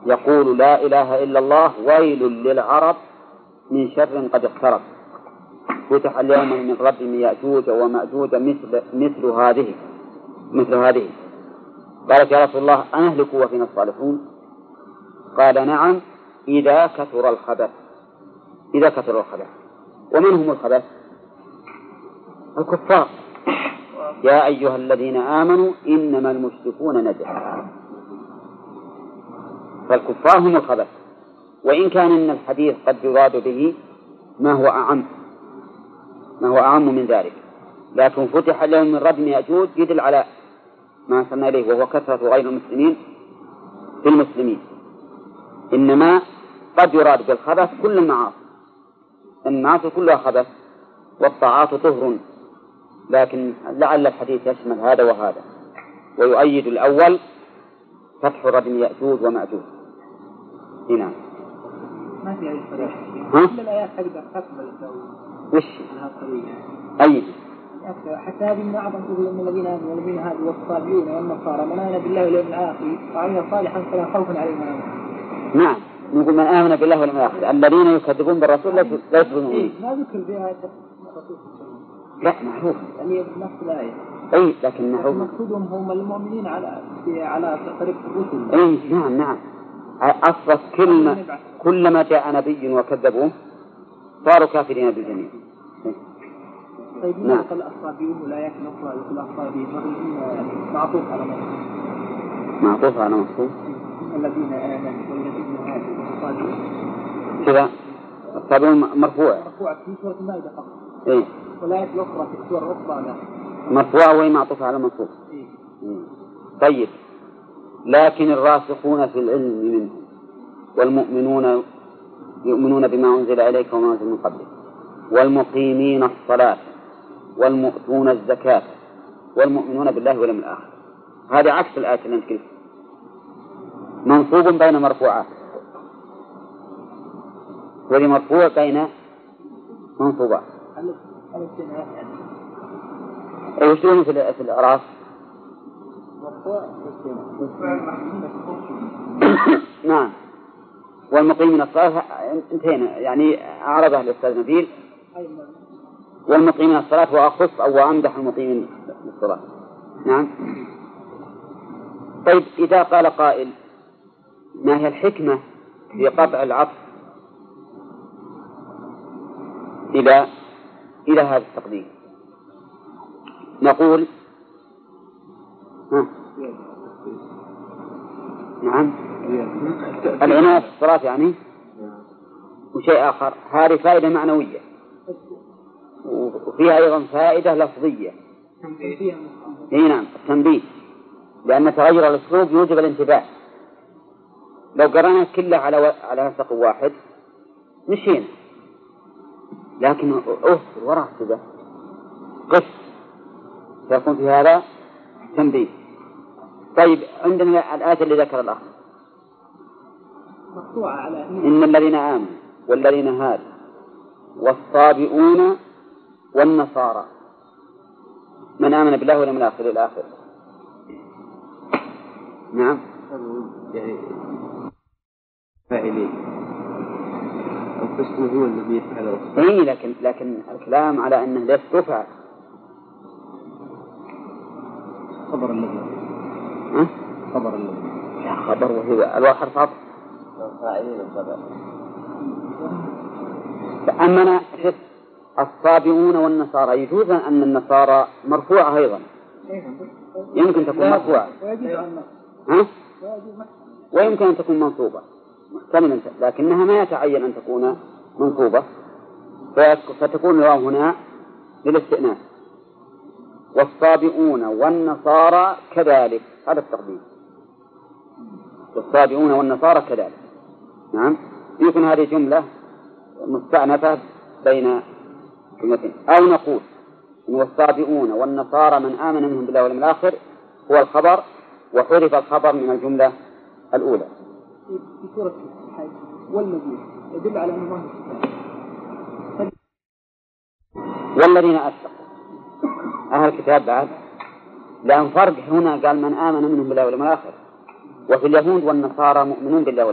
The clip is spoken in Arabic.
يقول لا إله إلا الله ويل للعرب من شر قد اقترب فتح اليوم من ردم يأجوج ومأجوج مثل هذه قالت يا رسول الله أنهلك وفينا الصالحون؟ قال نعم إذا كثر الخبث. ومن هم الخبث؟ الكفار. يا أيها الذين آمنوا إنما المشركون نجس. فالكفار هم الخبث، وإن كان إن الحديث قد يراد به ما هو أعم من ذلك، لكن فتح اليوم من ردم يأجوج يدل على ما وصلنا إليه وهو كثرة غير المسلمين في المسلمين. إنما قد يراد بالخبث كل المعاصي كلها خبث، والطاعات طهر، لكن لعل الحديث يشمل هذا وهذا، ويؤيد الأول فتح ردم يأجوج ومأجوج. هنا ما في أي صريح كل الآيات حقها تقبل وش أي حتى هذه من أعظم من الذين آمنوا والذين هادوا والصابئون والنصارى من آمن بالله واليوم الآخر وعمل صالحا فلا خوف عليهم. نعم، نقول من آمن بالله واليوم الآخر. الذين يكذبون بالرسول ليسوا بمؤمنين. ما ذكر فيها الرسول. لا معروف. يعني نفس الآية. أي لكن معروف. مقصودهم هم المؤمنين على طريق الرسل. أي نعم. أصبح كلما جاء نبي وكذبوه صاروا كافرين بالجميع. طيب نعم. الأصابيون ولا يكن أخرى الأصابيون معطوف على مصروف الذين آمنوا والذين هادوا والصابئون كذا. الصابئون مرفوع في سورة المائدة فقط. إيه. والآية الأخرى في السورة الأخرى لا مرفوع وهي معطوفة على مصروف. إيه. طيب لكن الراسخون في العلم منه والمؤمنون يؤمنون بما أنزل إليك وما أنزل من قبلك والمقيمين الصلاة والمؤتون الزكاة والمؤمنون بالله واليوم الآخر. هذا عكس الآية اللي نذكرها، منصوب بين مرفوعات، ولي مرفوع بين منصوبات. وشلون في الأعراف؟ نعم. والمقيمين الصلاة انتهينا، يعني أعرضها الأستاذ نبيل. والمقيمين الصلاة وأخص أو أمدح المقيمين الصلاة. نعم. طيب إذا قال قائل ما هي الحكمة في قطع العطف إلى هذا التقديم؟ نقول نعم العناية في الصلاة يعني، وشيء آخر هذه فائدة معنوية وفيها أيضا فائدة لفظية. نعم التنبيه، لأن تغير الأسلوب يوجب الانتباه. لو قرأنا كله على نسق واحد مشينا، لكن وراء كذا قس سيكون في هذا تنبيه. طيب عندنا الآية اللي ذكر الأخ إن الذين آمنوا والذين هادوا والصابئون والنصارى من آمن بالله واليوم الآخر إلى آخره. نعم يعني فاعلين القسم هو الذي يفعل الرسول. إيه لكن الكلام على أنه ليس تفعل خبر الذي لا خبر وهو الواحد فقط فاعلين الخبر. فأمنا الصابئون والنصارى يجوز أن النصارى مرفوعة أيضا، يمكن تكون مرفوعة ويمكن أن تكون منصوبة محتملا، لكنها ما يتعين أن تكون منصوبة، فتكون الواو هنا للاستئناس. والصابئون والنصارى كذلك، هذا التقديم، والصابئون والنصارى كذلك. نعم يمكن هذه جملة مستأنفة بين كلمتين، أو نقول إن والصابئون والنصارى من آمن منهم بالله واليوم الآخر هو الخبر، وحذف الخبر من الجملة الأولى. في سورة الحج والذين يدل على أنه والذين أشركوا أهل الكتاب بعد، لأن فرق هنا قال من آمن منهم بالله واليوم الآخر، وفي اليهود والنصارى مؤمنون بالله